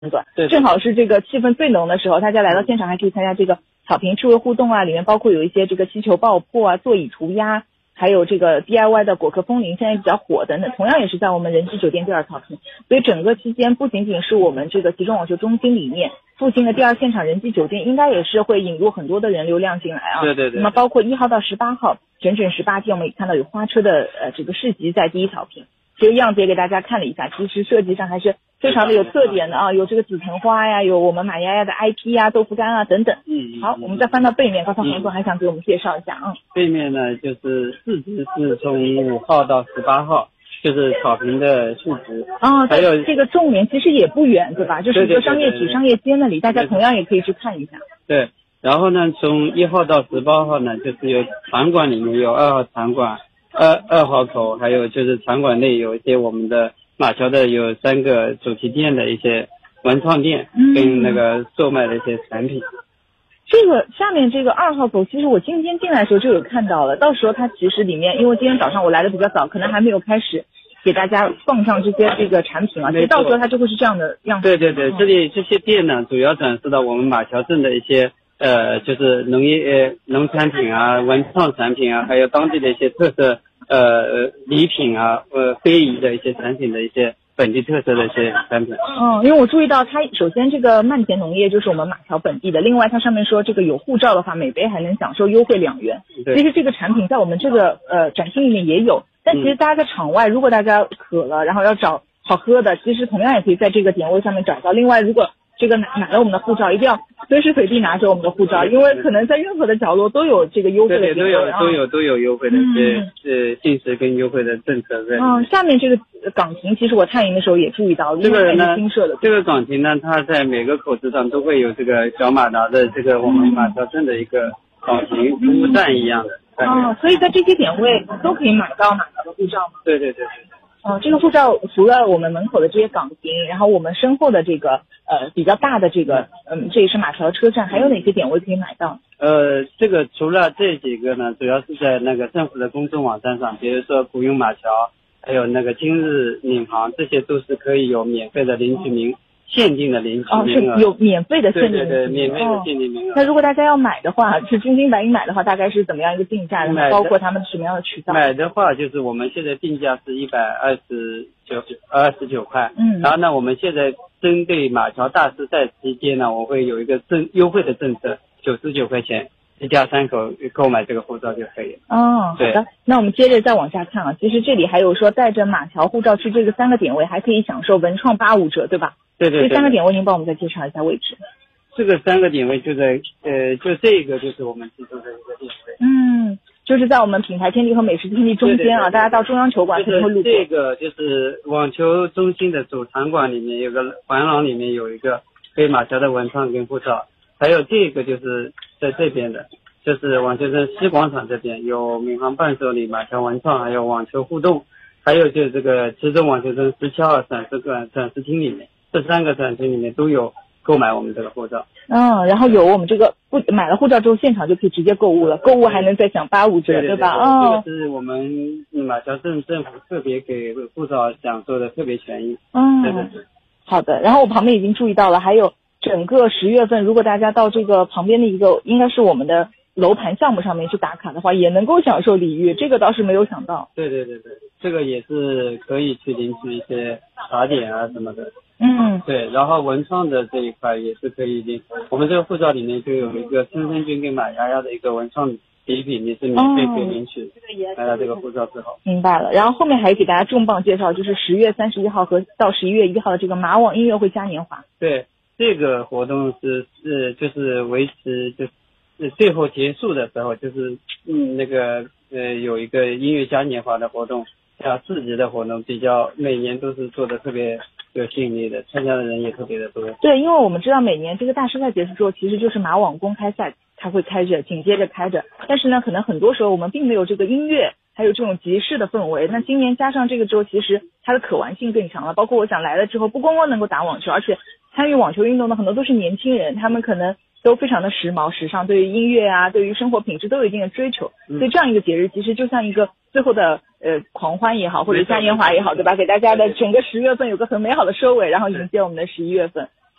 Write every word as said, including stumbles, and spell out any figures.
短， 对， 正好是这个气氛最浓的时候，大家来到现场还可以参加这个草坪趣味互动啊，里面包括有一些这个气球爆破啊、座椅涂鸦，还有这个 D I Y 的果壳风铃，现在比较火等等，同样也是在我们仁济酒店第二草坪。所以整个期间不仅仅是我们这个集中网球中心里面附近的第二现场仁济酒店，应该也是会引入很多的人流量进来啊。 对对对。 那么包括一号到十八号，整整十八天，我们也看到有花车的呃这个市集在第一草坪。这个样子也给大家看了一下，其实设计上还是非常的有特点的啊，有这个紫藤花呀，有我们马丫丫的 I P 呀、豆腐干啊等等。 嗯， 好，我们再翻到背面，刚才洪总还想给我们介绍一下啊。 背面呢，就是市值是从五号到十八号，就是草坪的市值。 哦， 还有这个重点其实也不远，对吧？就是一个商业体商业街那里，大家同样也可以去看一下。 对，然后呢，从一号到十八号呢，就是有场馆里面有二号场馆。二二号口，还有就是场馆内有一些我们的马桥的有三个主题店的一些文创店， 嗯、 跟那个售卖的一些产品。 这个下面这个二号口，其实我今天进来的时候就有看到了，到时候它其实里面，因为今天早上我来的比较早，可能还没有开始给大家放上这些这个产品啊，其实到时候它就会是这样的样子。 对对对，这里这些店呢，主要展示到我们马桥镇的一些。呃，就是农业、呃、农产品啊、文创产品啊，还有当地的一些特色呃礼品啊、呃非遗的一些产品的一些本地特色的一些产品。 嗯，因为我注意到它首先这个漫田农业就是我们马桥本地的，另外它上面说这个有护照的话，每杯还能享受优惠两元。其实这个产品在我们这个呃展厅里面也有，但其实大家在场外，如果大家渴了，然后要找好喝的，其实同样也可以在这个点位上面找到。另外，如果这个买了我们的护照，一定要随时随地拿着我们的护照，因为可能在任何的角落都有这个优惠的， 对对，都有都有都有优惠的一些呃信息跟优惠的政策在。 嗯，下面这个岗亭，其实我探营的时候也注意到， 这个呢， 新设的这个岗亭呢，它在每个口子上都会有这个小马达的这个我们马桥镇的一个岗亭服务站一样的。 哦，所以在这些点位都可以买到马桥的护照吗？ 对对对。 哦，这个护照除了我们门口的这些岗亭，然后我们身后的这个呃比较大的这个嗯，这也是马桥车站，还有哪些点位可以买到？ 呃，这个除了这几个呢，主要是在那个政府的公众网站上，比如说古涌马桥，还有那个今日领航，这些都是可以有免费的领取名。限定的领取名额。 哦，是有免费的限定对对对，免费的限定名额。 那如果大家要买的话，是真金白银买的话，大概是怎么样一个定价？然后包括他们什么样的渠道？ 买的话，就是我们现在定价是一百二十九二十九块。 嗯。 然后呢，我们现在针对马桥大师赛期间呢，我会有一个政优惠的政策，九十九块钱。一家三口购买这个护照就可以了。 哦，好的。那我们接着再往下看啊，其实这里还有说带着马桥护照去这个三个点位，还可以享受文创八五折，对吧？ 对对对。 这三个点位您帮我们再介绍一下位置。 这个三个点位就在呃，就这个就是我们记住的一个点位。 嗯，就是在我们品牌天地和美食天地中间啊， 对对对对， 大家到中央球馆肯定会路过。 这个就是网球中心的主场馆里面有个环廊，里面有一个飞马桥的文创跟护照，还有这个就是在这边的。就是网球镇西广场这边有闵行伴手礼、马桥文创，还有网球互动，还有就是这个其中网球镇十七号展示馆展示厅里面，这三个展厅里面都有购买我们这个护照。 嗯，然后有我们这个不买了护照之后，现场就可以直接购物了，购物还能再享八五折， 对, 对, 对, 对吧？ 哦，这个是我们马桥镇政府特别给护照享受的特别权益。 嗯， 对对对。 好的，然后我旁边已经注意到了，还有整个十月份，如果大家到这个旁边的一个应该是我们的楼盘项目上面去打卡的话，也能够享受礼遇，这个倒是没有想到。 对对对对，这个也是可以去领取一些茶点啊什么的。 嗯， 对，然后文创的这一块也是可以领，我们这个护照里面就有一个深深菌跟马丫丫的一个文创礼品，也是免费可以领取。拿到这个护照之后。 明白了，然后后面还给大家重磅介绍，就是十月三十一号和到十一月一号的这个马网音乐会嘉年华。 对，这个活动是是就是维持就是。最后结束的时候，就是嗯那个呃有一个音乐嘉年华的活动，叫市集的活动，比较每年都是做的特别有吸引力的，参加的人也特别的多。 对，因为我们知道每年这个大师赛结束之后，其实就是马网公开赛，它会开着，紧接着开着。但是呢，可能很多时候我们并没有这个音乐，还有这种集市的氛围。那今年加上这个之后，其实它的可玩性更强了。包括我想来了之后，不光光能够打网球，而且参与网球运动的很多都是年轻人，他们可能都非常的时髦时尚，对于音乐啊，对于生活品质都有一定的追求。所以这样一个节日其实就像一个最后的呃狂欢也好，或者嘉年华也好，对吧？给大家的整个十月份有个很美好的收尾，然后迎接我们的十一月份。